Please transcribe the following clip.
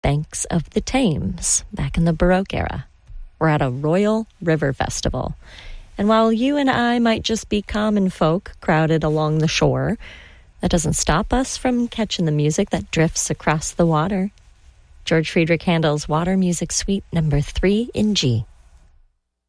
banks of the Thames, back in the Baroque era. We're at a royal river festival. And while you and I might just be common folk crowded along the shore, that doesn't stop us from catching the music that drifts across the water. George Friedrich Handel's Water Music Suite No. 3 in G.